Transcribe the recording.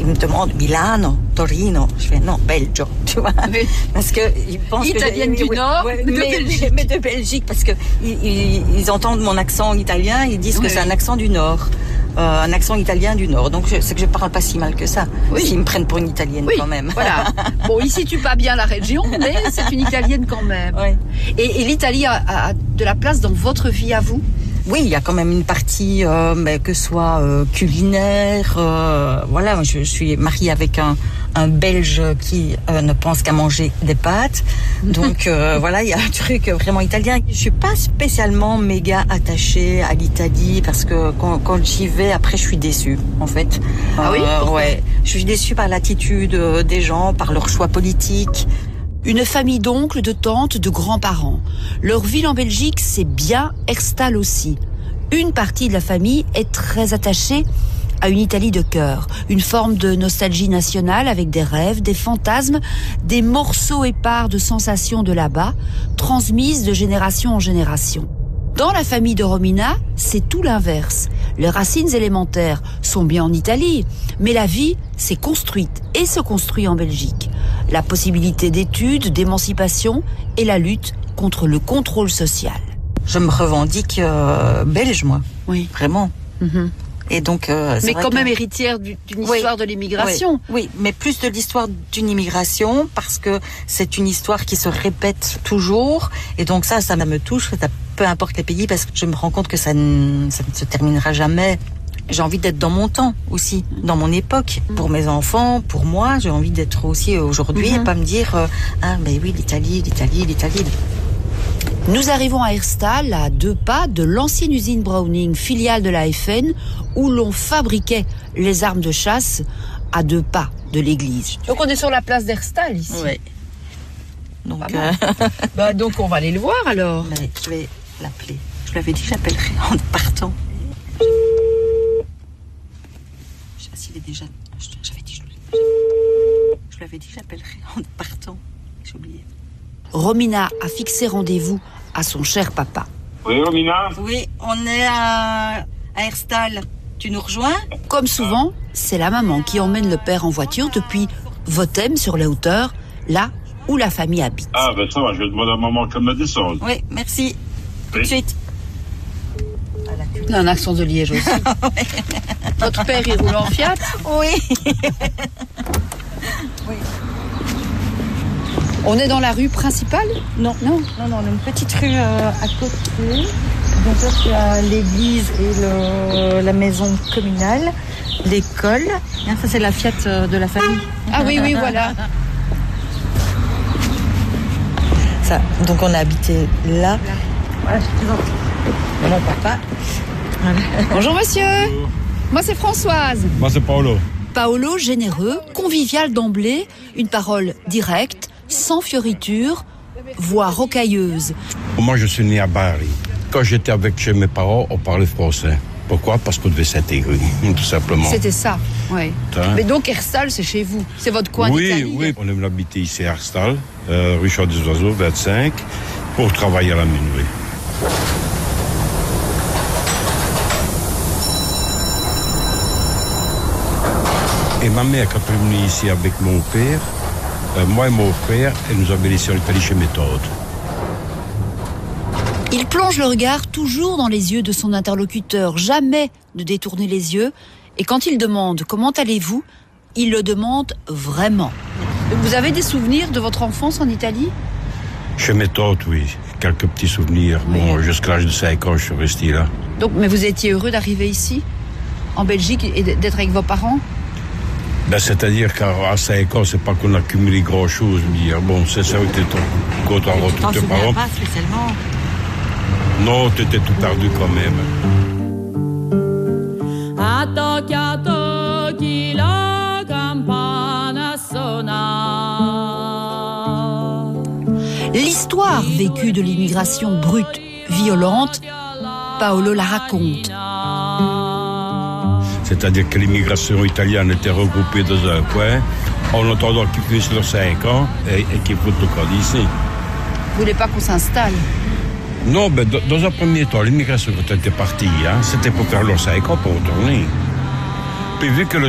me demandent Milano, Torino. Je fais non, Belgio, tu vois. Mais parce que ils pensent italienne du Nord, de Belgique. Mais de Belgique, parce que ils entendent mon accent italien, ils disent que c'est un accent du Nord. Un accent italien du Nord. Donc, c'est que je parle pas si mal que ça. Oui. S'ils me prennent pour une italienne quand même. Voilà. Bon, il situe pas bien la région, mais c'est une italienne quand même. Oui. Et l'Italie a de la place dans votre vie à vous? Oui, il y a quand même une partie, que ce soit culinaire. Voilà, je suis mariée avec un Belge qui ne pense qu'à manger des pâtes. Donc voilà, il y a un truc vraiment italien. Je suis pas spécialement méga attachée à l'Italie parce que quand j'y vais, après, je suis déçue, en fait. Ah oui? Ouais, je suis déçue par l'attitude des gens, par leur choix politique. Une famille d'oncles, de tantes, de grands-parents. Leur ville en Belgique, c'est bien Herstal aussi. Une partie de la famille est très attachée à une Italie de cœur. Une forme de nostalgie nationale avec des rêves, des fantasmes, des morceaux épars de sensations de là-bas, transmises de génération en génération. Dans la famille de Romina, c'est tout l'inverse. Les racines élémentaires sont bien en Italie, mais la vie s'est construite et se construit en Belgique. La possibilité d'études, d'émancipation et la lutte contre le contrôle social. Je me revendique belge, moi. Oui. Vraiment. Mm-hmm. Et donc, mais quand même héritière d'une histoire de l'immigration. Oui, mais plus de l'histoire d'une immigration parce que c'est une histoire qui se répète toujours. Et donc ça me touche, peu importe les pays, parce que je me rends compte que ça ne se terminera jamais. J'ai envie d'être dans mon temps aussi, dans mon époque, pour mes enfants, pour moi. J'ai envie d'être aussi aujourd'hui et pas me dire mais oui, l'Italie. Nous arrivons à Herstal, à 2 pas de l'ancienne usine Browning, filiale de la FN, où l'on fabriquait les armes de chasse, à 2 pas de l'église. Donc on est sur la place d'Herstal ici. Oui. Donc, donc on va aller le voir alors. Mais je vais l'appeler. Je lui avais dit que j'appellerais en partant. Je sais pas s'il est déjà. J'avais dit je lui avais dit que j'appellerais en partant. J'ai oublié. Romina a fixé rendez-vous à son cher papa. Oui, Romina? Oui, on est à Herstal. Tu nous rejoins? Comme souvent, c'est la maman qui emmène le père en voiture depuis Votem sur les hauteurs, là où la famille habite. Ah, ben ça va, je vais demander à maman qu'elle me descende. Oui, merci. Tout de suite. Il a un accent de Liège aussi. Votre père, il roule en Fiat? Oui. Oui. On est dans la rue principale? Non, on a une petite rue à côté. Donc là, c'est l'église et la maison communale, l'école. Ça, c'est la Fiat de la famille. Ah oui, voilà. Ça, donc on a habité là. Voilà, je présente mon papa. Voilà. Bonjour monsieur. Bonjour. Moi c'est Françoise. Moi c'est Paolo. Paolo, généreux, convivial d'emblée, une parole directe, sans fioriture, voix rocailleuse. Moi, je suis né à Bari. Quand j'étais chez mes parents, on parlait français. Pourquoi? Parce qu'on devait s'intégrer, tout simplement. C'était ça, oui. Mais donc Herstal, c'est chez vous, c'est votre coin d'Italie. Oui, on aime habiter ici à Herstal, rue Chant des Oiseaux, 25, pour travailler à la minerie. Et ma mère, quand elle est venue ici avec mon père, moi et mon frère, elle nous avait laissé en Italie chez mes tantes. Il plonge le regard toujours dans les yeux de son interlocuteur, jamais ne détourner les yeux. Et quand il demande « Comment allez-vous ?», il le demande vraiment. Vous avez des souvenirs de votre enfance en Italie ? Chez mes tantes, oui. Quelques petits souvenirs. Oui. Bon, jusqu'à l'âge de 5 ans, je suis resté là. Donc, mais vous étiez heureux d'arriver ici, en Belgique, et d'être avec vos parents ? Ben, c'est-à-dire qu'à 5 ans, c'est pas qu'on a cumulé grand-chose. Bon, c'est ça que tu es content de tous tes parents. Pas spécialement. Non, tu étais tout perdu quand même. L'histoire vécue de l'immigration brute, violente, Paolo la raconte. C'est-à-dire que l'immigration italienne était regroupée dans un point, en attendant qu'ils finissent leurs 5 ans et qu'ils foutent le camp d'ici. Vous voulez pas qu'on s'installe ? Non, ben, dans un premier temps, l'immigration quand elle était partie, c'était pour faire leurs 5 ans pour retourner. Puis vu que